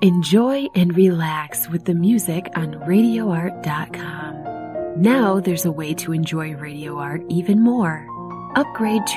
Enjoy and relax with the music on RadioArt.com. Now there's a way to enjoy Radio Art even more. Upgrade to